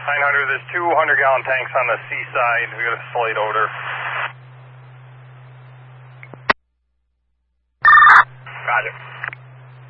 900, there's 200-gallon tanks on the seaside. We got a slight odor.